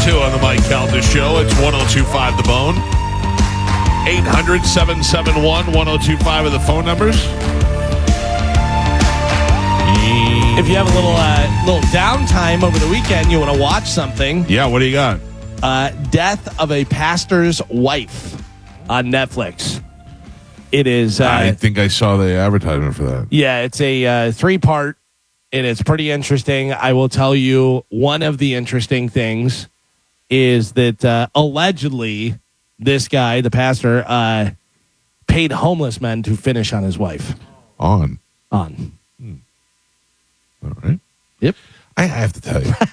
2 on the Mike Calda Show. It's 102.5 The Bone. 800-771-1025 are the phone numbers. If you have a little downtime over the weekend, you want to watch something. Yeah, what do you got? Death of a Pastor's Wife on Netflix. It is. I think I saw the advertisement for that. Yeah, it's a 3-part, and it's pretty interesting. I will tell you one of the interesting things is that allegedly this guy, the pastor, paid homeless men to finish on his wife. On. All right. Yep. I have to tell you.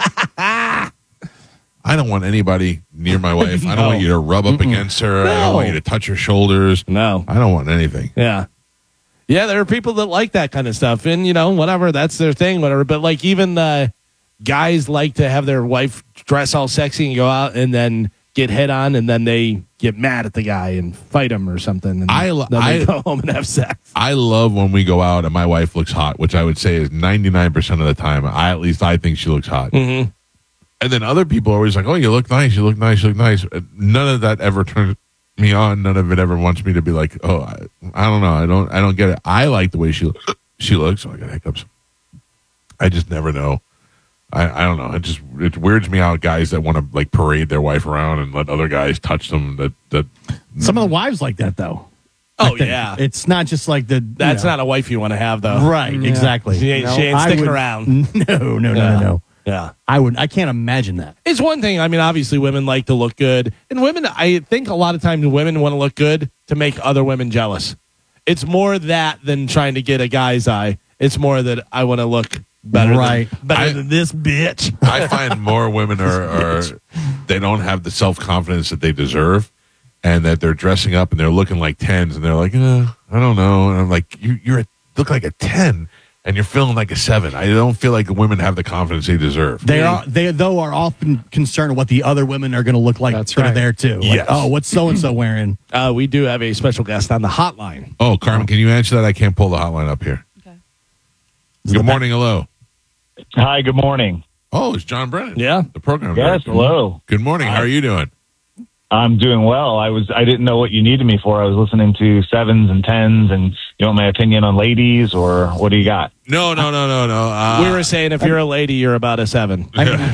I don't want anybody near my wife. I don't want you to rub up against her. No. I don't want you to touch her shoulders. No. I don't want anything. Yeah. Yeah, there are people that like that kind of stuff. And, whatever, that's their thing, whatever. But, even guys like to have their wife dress all sexy and go out and then get hit on, and then they get mad at the guy and fight him or something. And then they go home and have sex. I love when we go out and my wife looks hot, which I would say is 99% of the time. I think she looks hot. Mm-hmm. And then other people are always like, oh, you look nice, you look nice, you look nice. None of that ever turns me on. None of it ever wants me to be like, oh, I don't know. I don't get it. I like the way she looks. Oh, I got hiccups. I just never know. I don't know. It weirds me out, guys that want to parade their wife around and let other guys touch them. That some of the wives like that though. Oh yeah, it's not just like that's not a wife you want to have though. Right? Yeah. Exactly. She ain't sticking around. No. Yeah. I can't imagine that. It's one thing. I mean, obviously women like to look good, and women. I think a lot of times women want to look good to make other women jealous. It's more that than trying to get a guy's eye. It's more that I want to look better than this bitch. I find more women are they don't have the self-confidence that they deserve, and that they're dressing up and they're looking like 10s, and they're like, I don't know. And I'm like, you look like a 10 and you're feeling like a 7. I don't feel like women have the confidence they deserve. They are often concerned what the other women are going to look like. That's that right. Are there too. Yes. Oh, what's so-and-so wearing? We do have a special guest on the hotline. Oh, Carmen, can you answer that? I can't pull the hotline up here. Okay. Good morning. Hello. Hi, good morning. Oh, it's John Brennan. Yeah. The program Yes, director. hello. Good morning. How are you doing? I'm doing well. I didn't know what you needed me for. I was listening to 7s and 10s, and you want my opinion on ladies, or what do you got? No. We were saying if you're a lady, you're about a 7.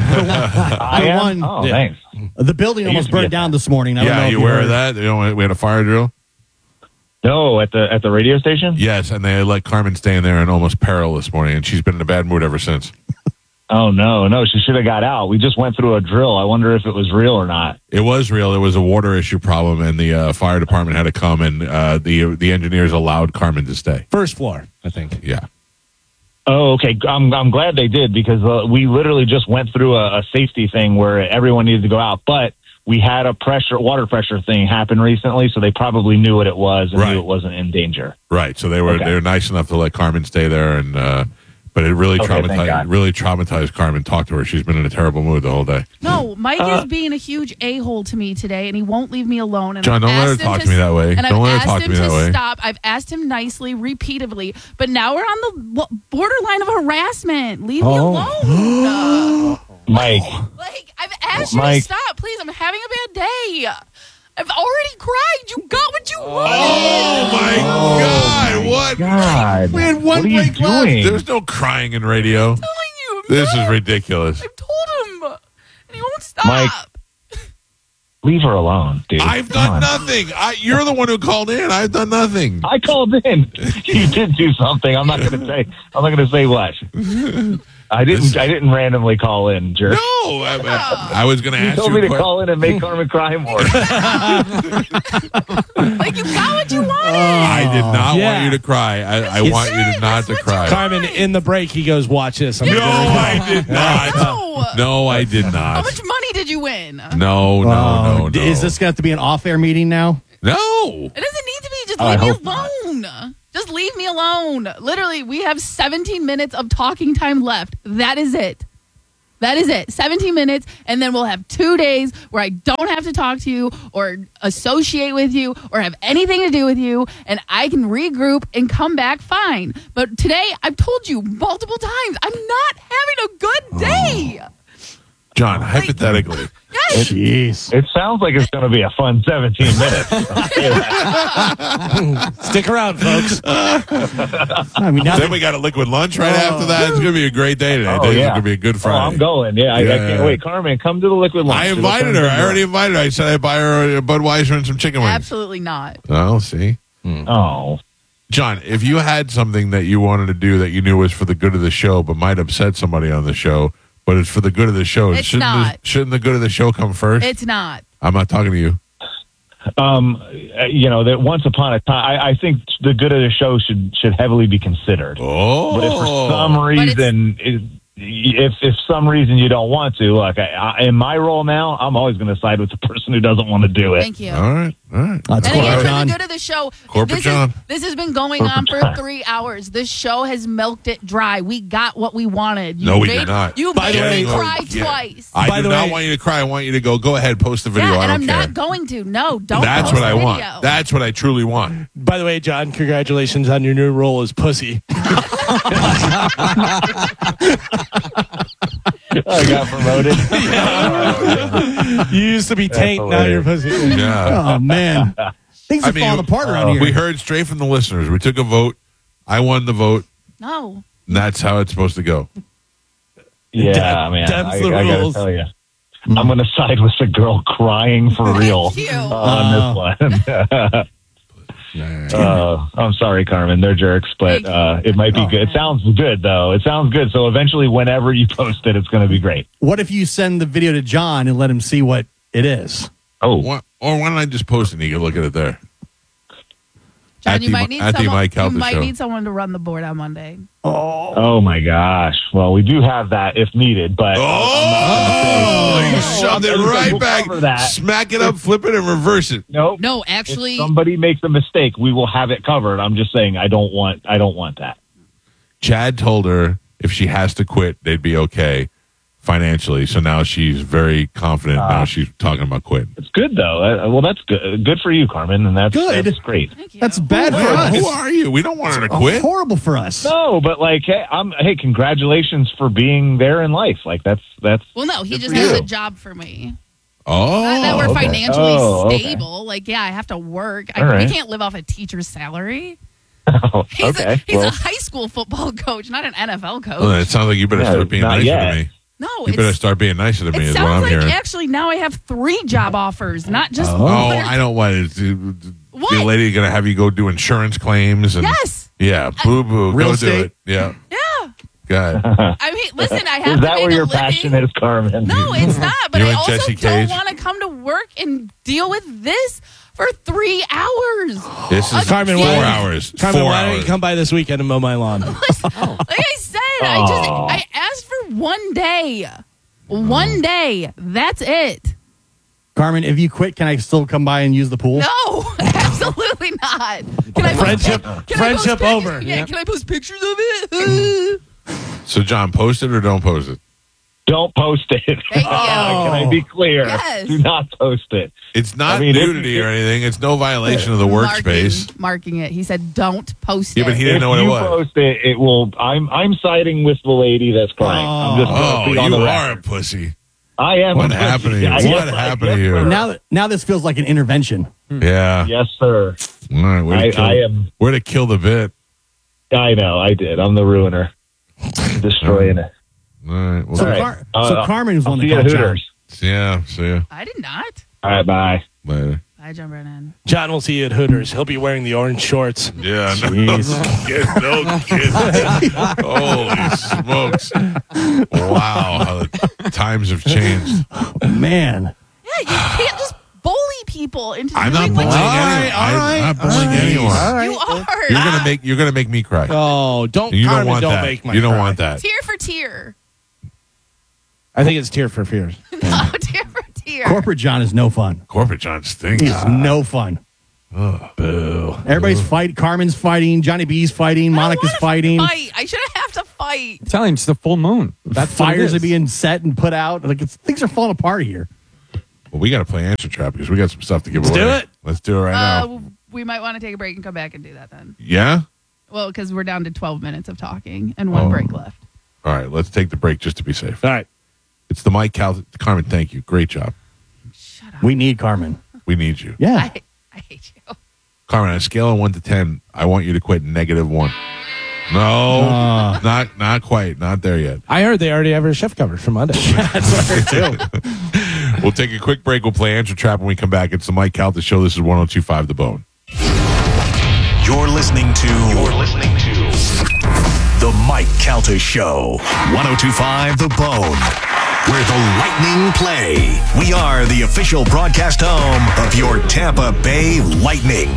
I am? Oh, Yeah. thanks. The building almost burned down this morning. I don't know Yeah, if you aware of heard. that? We had a fire drill. No, at the radio station? Yes, and they let Carmen stay in there in almost peril this morning, and she's been in a bad mood ever since. Oh, no, she should have got out. We just went through a drill. I wonder if it was real or not. It was real. There was a water issue problem, and the fire department had to come, and the engineers allowed Carmen to stay. First floor, I think. Yeah. Oh, okay. I'm glad they did, because we literally just went through a safety thing where everyone needed to go out, but we had a water pressure thing happen recently, so they probably knew what it was and knew it wasn't in danger. Right. So they were nice enough to let Carmen stay there, and but it really traumatized Carmen. Talk to her. She's been in a terrible mood the whole day. No, Mike is being a huge a-hole to me today, and he won't leave me alone. And John, don't let her talk to me that way. And Don't let her I've talk asked to him me that way. stop. I've asked him nicely, repeatedly, but now we're on the borderline of harassment. Leave me alone. Mike. I've asked you to stop. Please, I'm having a bad day. I've already cried. You got what you wanted. Oh, my God. What? God. We had one What are you break left. doing? There's no crying in radio. I'm telling you. This is ridiculous. I've told him, and he won't stop. Mike. Leave her alone, dude. I've Come done on. nothing. You're the one who called in. I've done nothing. I called in. You did do something. I'm not going to say what. I didn't randomly call in, jerk. No, I was going to You ask told you. me to call in and make Carmen cry more. Like, you got what you wanted. I did not Yeah. want you to cry. I want you to not to cry. Carmen, in the break, he goes, "Watch this." I'm No, gonna- I did not. No. No, I did How not. much money did you win? No. Is this going to have to be an off-air meeting now? No. It doesn't need to be. Just I leave me hope not. alone. Just leave me alone. Literally, we have 17 minutes of talking time left. That is it. 17 minutes, and then we'll have 2 days where I don't have to talk to you or associate with you or have anything to do with you, and I can regroup and come back fine. But today, I've told you multiple times, I'm not having a good day. John, hypothetically. Yes. Jeez. It sounds like it's going to be a fun 17 minutes. Stick around, folks. I mean, now Then we got a liquid lunch right after that. It's going to be a great day today. Oh, Today's yeah. going to be a good Oh, Friday. I'm going. Yeah, I can't wait. Carmen, come to the liquid lunch. I It'll invited turn her. I into- already invited her. I said I'd buy her a Budweiser and some chicken wings. Absolutely not. Oh, see. Oh, John, if you had something that you wanted to do that you knew was for the good of the show but might upset somebody on the show, but it's for the good of the show, It's shouldn't not. shouldn't the good of the show come first? It's not. I'm not talking to you. that once upon a time, I think the good of the show should heavily be considered. Oh. But if for some reason, if some reason you don't want to, like in my role now, I'm always going to side with the person who doesn't want to do it. Thank you. All right. That's And cool, again, for John. the good of the show, Corporate John. This has been going on for 3 hours. This show has milked it dry. We got what we wanted. No, we did not. You By the made me way- cry Yeah. twice. I By do the not way- want you to cry. I want you to go ahead, post the video. Yeah, I and don't I'm care. not going to. No, don't. That's post what I the want. video. That's what I truly want. By the way, John, congratulations on your new role as pussy. I got promoted. You used to be taint, now you're pussy. Yeah. Oh, man. Things are falling apart around here. We heard straight from the listeners. We took a vote. I won the vote. No. And that's how it's supposed to go. Yeah, man. Them's I the gotta rules. tell you. I'm going to side with the girl crying for real Thank you. on this one. I'm sorry, Carmen. They're jerks, but Thank you. it might be good. It sounds good, though. It sounds good. So eventually, whenever you post it, it's going to be great. What if you send the video to John and let him see what it is? Oh, Or why don't I just post it and you can look at it there? John, At you the- might need at the someone. Mike You Calta might show. need someone to run the board on Monday. oh my gosh. Well, we do have that if needed, but Oh, you shoved it Everybody right will back. cover that. Smack it up, flip it, and reverse it. nope. No, If actually, somebody makes a mistake, we will have it covered. I'm just saying, I don't want that. Chad told her if she has to quit, they'd be okay financially. So now she's very confident. Now she's talking about quitting. It's good though. Well, that's good. Good for you, Carmen, and Good. That's great. thank you. That's bad for us. Who are you? We don't want her to Oh, quit. horrible for us. No, but like, hey, congratulations for being there in life. Like that's. Well, no, he Good just for has you. a job for me. Oh, Not that we're okay. financially Oh, okay. stable. Like, yeah, I have to work. All right. We can't live off a teacher's salary. He's, Okay. he's well, a high school football coach, not an NFL coach. Well, it sounds like you better Yeah, start being not nicer yet. to me. No, You better start being nicer to me. it Is what sounds I'm like hearing. actually now I have 3 job offers, not just Oh, one. I don't want it. The What? lady going to have you go do insurance claims and Yes. yeah, boo boo, Real go do estate? it. Yeah, Yeah. God. I mean, listen, I have is to that make where a your living. passion is, Carmen? No, it's not. But You I and also Jesse don't Cage? want to come to work and deal with this for 3 hours. This is Carmen, 4 why- hours. Carmen, 4 why don't hours. you come by this weekend and mow my lawn? Like I said, I asked for 1 day. 1 day. That's it. Carmen, if you quit, can I still come by and use the pool? No, absolutely not. Can I post Friendship- can I post friendship pictures? over. Yeah, Yeah. can I post pictures of it? So, John, post it or don't post it. Don't post it. Thank you. Can I be clear? Yes. Do not post it. It's not I mean, if- nudity or anything. It's no violation of the workspace. Marking it. He said, "Don't post Yeah, it." but he didn't If know what you it was. post it, it will. I'm siding with the lady that's crying. I'm just gonna Oh, be on you the are a record. pussy. I am. What a happened to pussy. you? Yes, What happened to you? sir. Now this feels like an intervention. Yeah. Yes, sir. All right, way to I am. Way to kill the bit. I know. I did. I'm the ruiner. Destroying it. All right. Well, So, All right. Carmen was I'll one see that you at called John. Hooters. yeah. See ya I did not. All right. Bye. later. Bye, John Brennan. John will see you at Hooters. He'll be wearing the orange shorts. Yeah. No kid. No kid. Holy smokes! Wow, how the times have changed. Man. Yeah, you can't just bully people into I'm not doing bullying what anyone. I'm not bullying anyone. you are. You're gonna make me cry. Oh, don't, You don't Carmen, want don't that. make my You don't cry. want that. Tear for tear. I think it's Tear for Fears. No, tear for tear. Corporate John is no fun. Corporate John stinks. He's no fun. Boo. Everybody's fighting. Carmen's fighting. Johnny B's fighting. I Monica's wanna fighting. Fight. I shouldn't have to fight. I'm telling you, it's the full moon. That's what it Fires is. are being set and put out. Like things are falling apart here. Well, we got to play answer trap because we got some stuff to give away. do it. Let's do it right now. We might want to take a break and come back and do that then. Yeah. Well, because we're down to 12 minutes of talking and one Oh. break left. All right. Let's take the break just to be safe. All right. It's the Mike Cal. Carmen, thank you. Great job. We need Carmen. We need you. Yeah. I hate you. Carmen, on a scale of 1 to 10, I want you to quit -1. No, not quite. Not there yet. I heard they already have her shift covered for Monday. That's what I heard too. We'll take a quick break. We'll play Answer Trap when we come back. It's the Mike Calta Show. This is 102.5 The Bone. You're listening to The Mike Calta Show. 102.5 The Bone, where the Lightning play. We are the official broadcast home of your Tampa Bay Lightning.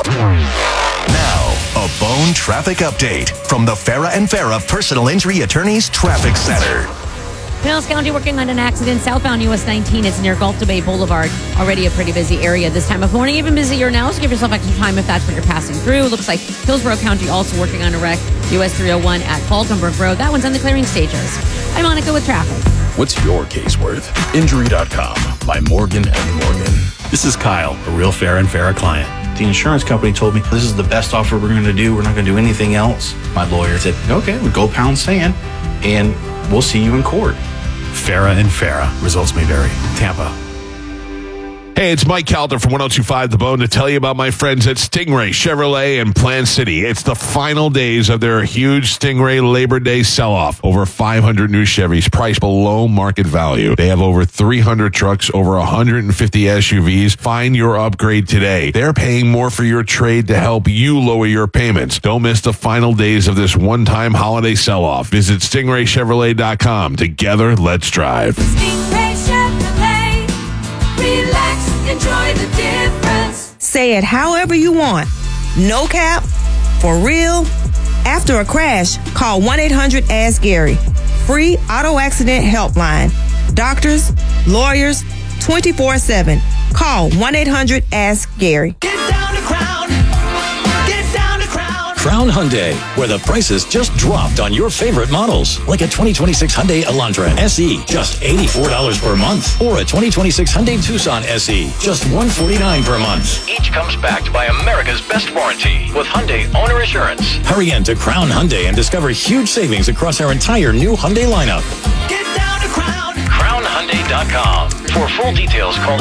Now, a Bone traffic update from the Farah and Farah Personal Injury Attorneys Traffic Center. Pinellas County working on an accident southbound US 19. It's near Gulf to Bay Boulevard. Already a pretty busy area this time of morning. Even busier now, so give yourself extra time if that's what you're passing through. Looks like Hillsborough County also working on a wreck. US 301 at Falkenberg Road. That one's on the clearing stages. I'm Monica with traffic. What's your case worth? Injury.com by Morgan & Morgan. This is Kyle, a real Farah and Farah client. The insurance company told me, this is the best offer we're going to do. We're not going to do anything else. My lawyer said, okay, we'll go pound sand, and we'll see you in court. Farah and Farah. Results may vary. Tampa. Hey, it's Mike Calter from 102.5 The Bone to tell you about my friends at Stingray Chevrolet in Plant City. It's the final days of their huge Stingray Labor Day sell-off. Over 500 new Chevys priced below market value. They have over 300 trucks, over 150 SUVs. Find your upgrade today. They're paying more for your trade to help you lower your payments. Don't miss the final days of this one-time holiday sell-off. Visit StingrayChevrolet.com. Together, let's drive. Stingray Chevrolet. Relax, enjoy the difference. Say it however you want. No cap, for real. After a crash, call 1-800-ASK-GARY. Free auto accident helpline. Doctors, lawyers, 24/7. Call 1-800-ASK-GARY. Get down to Crown. Get down to Crown. Crown Hyundai, where the prices just dropped on your favorite models. Like a 2026 Hyundai Elantra SE, just $84 per month. Or a 2026 Hyundai Tucson SE, just $149 per month. Each comes backed by America's best warranty with Hyundai Owner Assurance. Hurry in to Crown Hyundai and discover huge savings across our entire new Hyundai lineup. Get down to Crown. CrownHyundai.com. For full details, call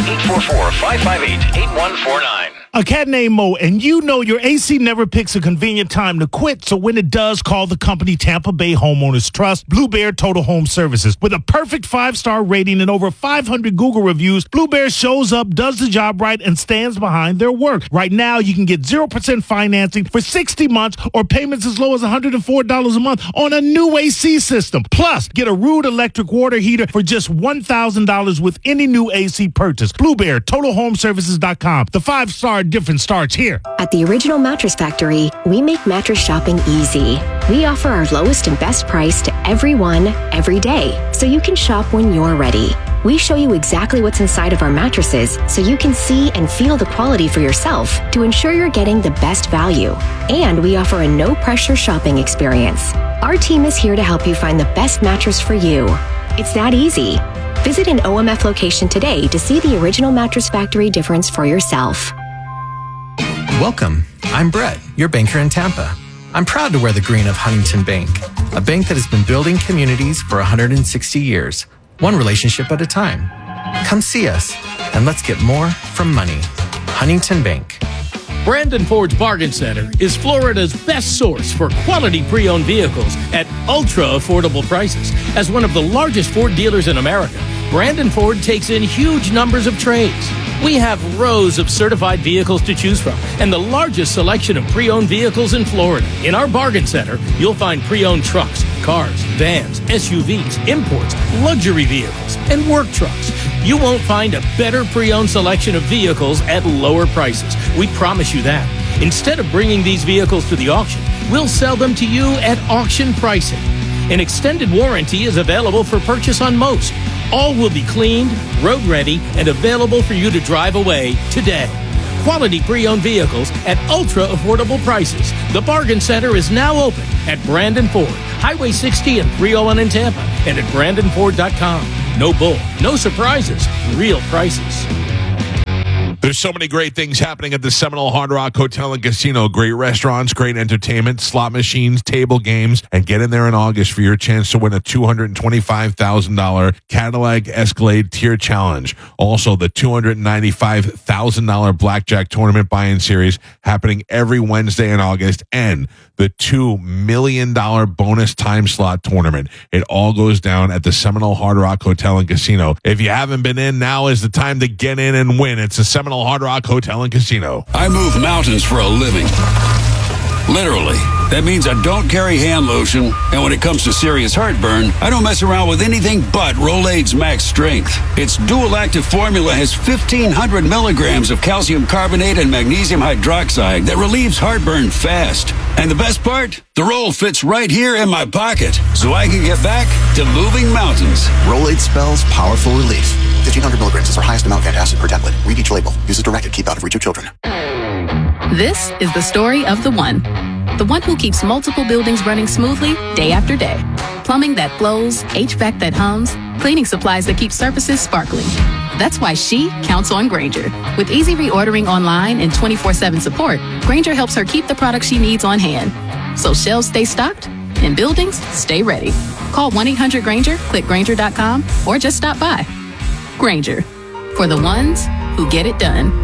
844-558-8149. A cat named Mo, and you know your AC never picks a convenient time to quit, so when it does, call the company Tampa Bay Homeowners Trust, Blue Bear Total Home Services. With a perfect 5-star rating and over 500 Google reviews, Blue Bear shows up, does the job right, and stands behind their work. Right now, you can get 0% financing for 60 months or payments as low as $104 a month on a new AC system. Plus, get a Rude electric water heater for just $1,000 with any new AC purchase. Blue Bear, TotalHomeServices.com. The 5-star difference starts here. At the Original Mattress Factory, we make mattress shopping easy. We offer our lowest and best price to everyone, every day, so you can shop when you're ready. We show you exactly what's inside of our mattresses so you can see and feel the quality for yourself to ensure you're getting the best value. And we offer a no-pressure shopping experience. Our team is here to help you find the best mattress for you. It's that easy. Visit an OMF location today to see the Original Mattress Factory difference for yourself. Welcome. I'm Brett, your banker in Tampa. I'm proud to wear the green of Huntington Bank, a bank that has been building communities for 160 years, one relationship at a time. Come see us, and let's get more from money. Huntington Bank. Brandon Ford's Bargain Center is Florida's best source for quality pre-owned vehicles at ultra-affordable prices. As one of the largest Ford dealers in America, Brandon Ford takes in huge numbers of trades. We have rows of certified vehicles to choose from and the largest selection of pre-owned vehicles in Florida. In our Bargain Center, you'll find pre-owned trucks, cars, vans, SUVs, imports, luxury vehicles, and work trucks. You won't find a better pre-owned selection of vehicles at lower prices. We promise you that. Instead of bringing these vehicles to the auction, we'll sell them to you at auction pricing. An extended warranty is available for purchase on most. All will be cleaned, road ready, and available for you to drive away today. Quality pre-owned vehicles at ultra-affordable prices. The Bargain Center is now open at Brandon Ford, Highway 60 and 301 in Tampa, and at BrandonFord.com. No bull, no surprises, real prices. There's so many great things happening at the Seminole Hard Rock Hotel and Casino. Great restaurants, great entertainment, slot machines, table games, and get in there in August for your chance to win a $225,000 Cadillac Escalade Tier Challenge. Also, the $295,000 Blackjack Tournament Buy-In Series happening every Wednesday in August, and the $2 million bonus time slot tournament. It all goes down at the Seminole Hard Rock Hotel and Casino. If you haven't been in, now is the time to get in and win. It's the Seminole Hard Rock Hotel and Casino. I move mountains for a living. Literally. That means I don't carry hand lotion, and when it comes to serious heartburn, I don't mess around with anything but Rolaids Max Strength. Its dual-active formula has 1,500 milligrams of calcium carbonate and magnesium hydroxide that relieves heartburn fast. And the best part? The roll fits right here in my pocket, so I can get back to moving mountains. Rolaids spells powerful relief. 1,500 milligrams is our highest amount of antacid per tablet. Read each label. Use as directed. Keep out of reach of children. This is the story of the one who keeps multiple buildings running smoothly day after day. Plumbing that flows, HVAC that hums, cleaning supplies that keep surfaces sparkling. That's why she counts on Grainger. With easy reordering online and 24/7 support, Grainger helps her keep the products she needs on hand. So shelves stay stocked and buildings stay ready. Call 1-800-GRAINGER, click Grainger.com, or just stop by. Grainger, for the ones who get it done.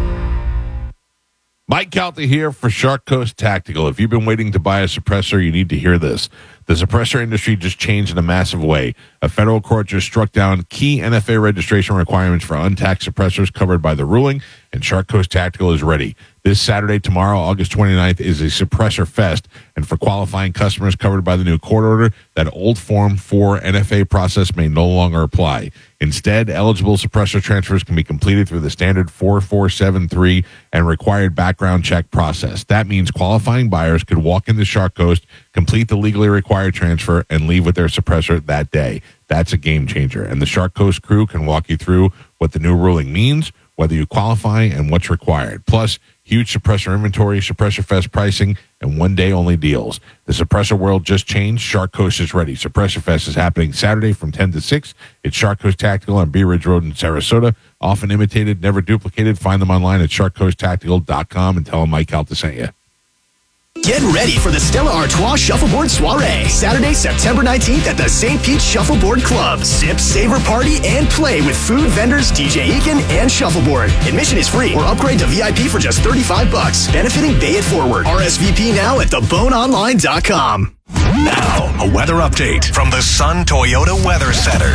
Mike Calta here for Shark Coast Tactical. If you've been waiting to buy a suppressor, you need to hear this. The suppressor industry just changed in a massive way. A federal court just struck down key NFA registration requirements for untaxed suppressors covered by the ruling, and Shark Coast Tactical is ready. This Saturday, tomorrow, August 29th, is a Suppressor Fest, and for qualifying customers covered by the new court order, that old Form 4 NFA process may no longer apply. Instead, eligible suppressor transfers can be completed through the standard 4473 and required background check process. That means qualifying buyers could walk into Shark Coast, complete the legally required transfer, and leave with their suppressor that day. That's a game changer, and the Shark Coast crew can walk you through what the new ruling means, whether you qualify, and what's required. Plus, huge suppressor inventory, Suppressor Fest pricing, and one-day-only deals. The suppressor world just changed. Shark Coast is ready. Suppressor Fest is happening Saturday from 10 to 6. It's Shark Coast Tactical on Bee Ridge Road in Sarasota. Often imitated, never duplicated. Find them online at sharkcoasttactical.com and tell them Mike Calta sent you. Get ready for the Stella Artois Shuffleboard Soiree, Saturday, September 19th at the St. Pete Shuffleboard Club. Sip, savor, party, and play with food vendors DJ Eakin and Shuffleboard. Admission is free or upgrade to VIP for just $35, benefiting Bay It Forward. RSVP now at theboneonline.com. Now, a weather update from the Sun Toyota Weather Center.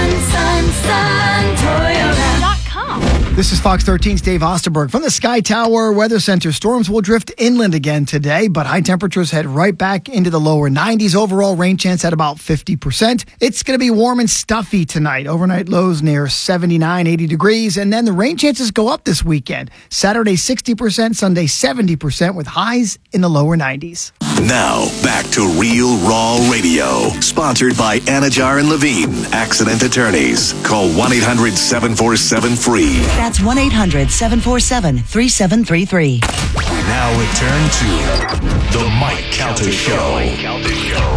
Sun, Toyota.com. This is Fox 13's Dave Osterberg from the Sky Tower Weather Center. Storms will drift inland again today, but high temperatures head right back into the lower 90s. Overall rain chance at about 50%. It's going to be warm and stuffy tonight. Overnight lows near 79, 80 degrees. And then the rain chances go up this weekend. Saturday 60%, Sunday 70% with highs in the lower 90s. Now, back to Real Raw Radio. Sponsored by Anajar and Levine, Accident Attorneys. Call 1-800-747-FREE. That's 1-800-747-3733. We now return to The Mike Calta Show.